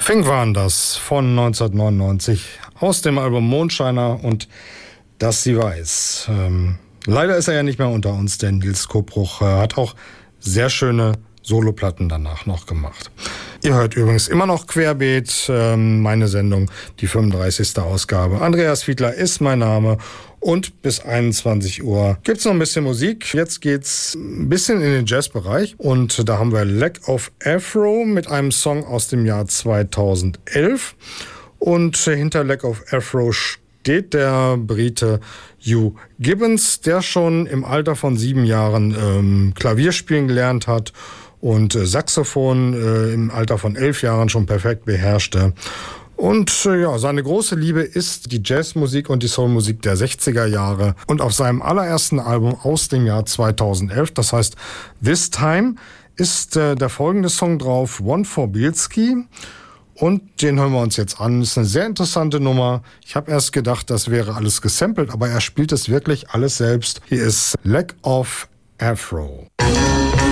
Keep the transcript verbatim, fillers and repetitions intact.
Fink waren das von neunzehnhundertneunundneunzig aus dem Album Mondscheiner und Dass sie weiß. Ähm, leider ist er ja nicht mehr unter uns, denn Nils Kohbruch äh, hat auch sehr schöne Soloplatten danach noch gemacht. Ihr hört übrigens immer noch Querbeet, ähm, meine Sendung, die fünfunddreißigste Ausgabe. Andreas Fiedler ist mein Name und bis einundzwanzig Uhr gibt's noch ein bisschen Musik. Jetzt geht's ein bisschen in den Jazzbereich und da haben wir Lack of Afro mit einem Song aus dem Jahr zweitausendelf und hinter Lack of Afro steht der Brite Hugh Gibbons, der schon im Alter von sieben Jahren ähm, Klavier spielen gelernt hat und äh, Saxophon äh, im Alter von elf Jahren schon perfekt beherrschte. Und äh, ja, seine große Liebe ist die Jazzmusik und die Soulmusik der sechziger Jahre. Und auf seinem allerersten Album aus dem Jahr zweitausendelf, das heißt This Time, ist äh, der folgende Song drauf, One for Bielski. Und den hören wir uns jetzt an. Das ist eine sehr interessante Nummer. Ich habe erst gedacht, das wäre alles gesampelt, aber er spielt es wirklich alles selbst. Hier ist Lack of Afro.